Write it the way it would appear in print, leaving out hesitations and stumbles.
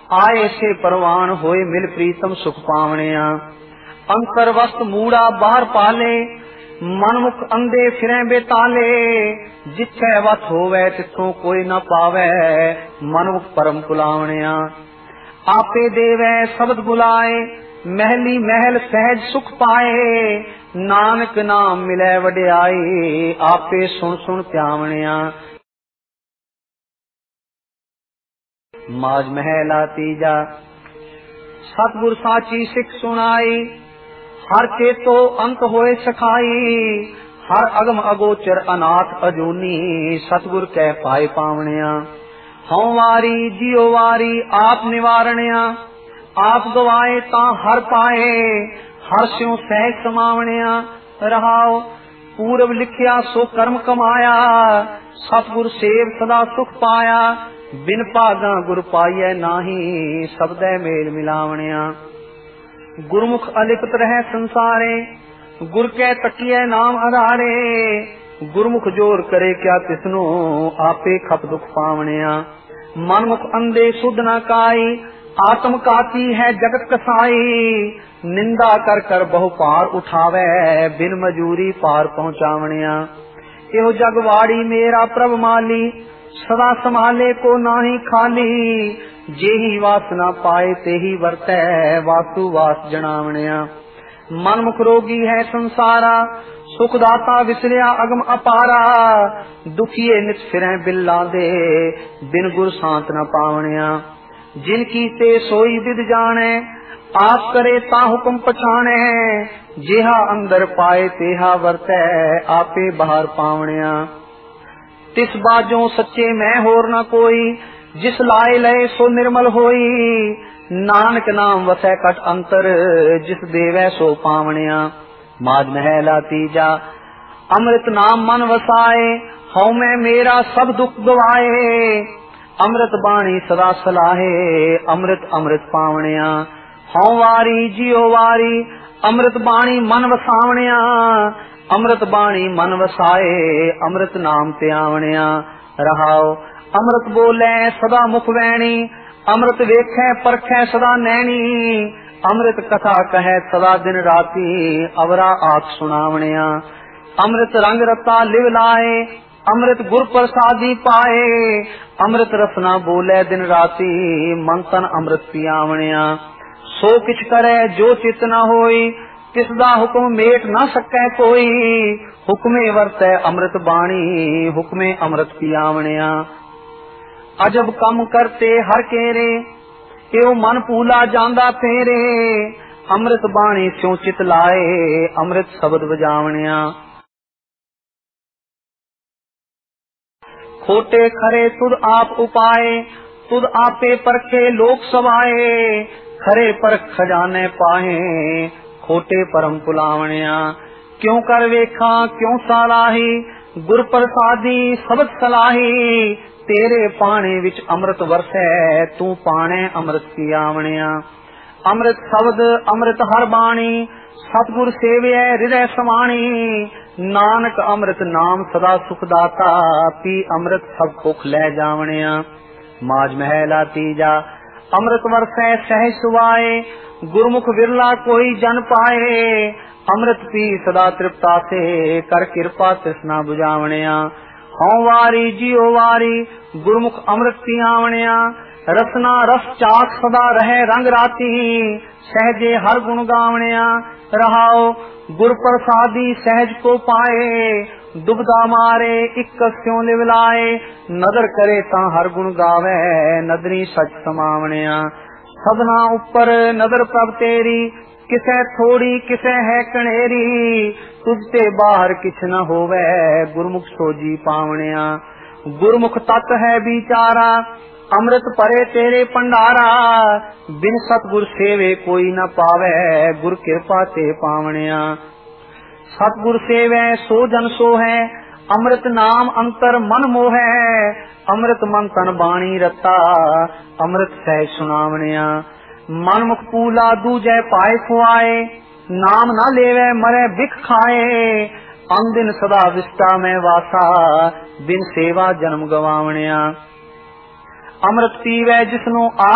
आए से परवान होए मिल प्रीतम सुख पावणिया। अंतर वस्त मूड़ा बाहर पाले मनमुख अंधे फिरे बेताले। जिथे वत होवे तिथों कोई न पावे मनमुख परम पुलावणिया। आपे देवे शब्द बुलाए महली महल सहज सुख पाए। नानक नाम मिले वड्याई आपे सुन सुन प्यावणिया। माज महला तीजा। सतगुर साची सिख सुनाई हर चेतो अंत होए सखाई। हर अगम अगोचर अनाथ अजूनी सतगुर कह पाए पावणिया। हौ वारी जियो वारी आप निवारणिया। आप गवाए ता हर पाए हर स्यों सहज समावणिया। रहाओ पूरब लिखिया सो कर्म कमाया। सतगुर सेव सदा सुख पाया। बिन भागा गुर पाइए नाही सबदै मेल मिलावणिया। गुरमुख अलिपत रहे संसारे गुर कै तकिए नाम आधारे। गुरमुख जोर करे क्या तिसनो आपे खप दुख पावणिया। मनमुख अंधे सुध न काई आत्म काती है जगत कसाई। निंदा कर कर बहु पार उठावे बिन मजूरी पार पहुंचावणिया। एहो जगवाड़ी मेरा प्रभ माली सदा संभाले को नाही खाली। जेही वासना पाए तेही वर्तै वासु वास जनावणिया। मनमुख रोगी है संसारा सुखदाता विसरिया अगम अपारा। दुखिए नित फिरै बिल्ला दे बिन गुर सांत न पावणिया। जिनकी ते सोई विद जाने आप करे ता हुक्म पछाणे। जेहा अंदर पाए तेहा वर्तै आपे बाहर पावणिया। तिस बाजों सच्चे मैं होर न कोई जिस लाए लय सो निर्मल होई। नानक नाम वसै कट अंतर जिस देवै सो पावणिया। माज महला तीजा। अमृत नाम मन वसाए हौ मैं मेरा सब दुख गवाए। अमृत बाणी सदा सलाहे अमृत अमृत पावणिया। हौ वारी जियो वारी अमृत बाणी मन वसावणिया। अमृत बाणी मन वसाए अमृत नाम ते आवणिया। रहाओ अमृत बोले सदा मुख वैणी। अमृत वेखै परखै सदा नैनी। अमृत कथा कहे सदा दिन राती अवरा आख सुनावणिया। अमृत रंग रता लिव लाए अमृत गुर प्रसादी पाए। अमृत रसना बोले दिन राती मन तन अमृत पियावणिया। सो किछ करे जो चित न होई तिसदा हुक्म मेट न सकै कोई। हुक्मे वरतै अमृत बाणी हुक्मे अमृत पियावणिया। अजब कम करते हर केरे एव मन पूला जांदा फेरे। अमृत बाणी स्यों चित लाए अमृत शब्द बजावणिया। खोटे खरे तुद आप उपाए तुद आपे परखे लोक सवाए। खरे परख खजाने पाए खोटे परम पुलावणिया। क्यों कर वेखा क्यों सालाही गुर प्रसादी सबद सलाही। तेरे पाने विच अमृत वरसै तू पाने अमृत पियावणिया। अमृत शब्द अमृत हर बाणी सतगुर सेवियै हृदय समाणी। नानक अमृत नाम सदा सुखदाता पी अमृत सब भुख लै जावणिया। माज महला तीजा। अमृत वरसै सहज सुवाए गुरमुख विरला कोई जन पाए। अमृत पी सदा तृप्ता से कर कृपा तृष्णा बुझावणिया। हौ वारी जियो वारी गुरमुख अमृत पियावणिया। रसना रस चाक सदा रहे रंग राती सहजे हर गुण गावणिया। रहाओ गुर प्रसादी सहज को पाए दुबदा मारे इक स्यों लिवलाए। नदर करे ता हर गुण गावे नदरी सच समावणिया। सबना ऊपर नदर प्रभ तेरी किसे थोड़ी किसे है कनेरी। तुझते बाहर किछ न होवे गुरमुख सोजी पावणिया। गुरमुख तत् है बिचारा अमृत परे तेरे भंडारा। बिन सतगुर सेवे कोई न पावे गुर कृपा ते पावणिया। सतगुर सेवे सो जन सो है अमृत नाम अंतर मन मोह। अमृत मन तन बाणी रता अमृत सहज सुनावणिया। मनमुख पूला दूजै पाए खुआए नाम न लेवे मरे बिख खाए। अंदिन सदा विष्टा में वासा बिन सेवा जन्म गवावणिया। अमृत पीवे जिसनो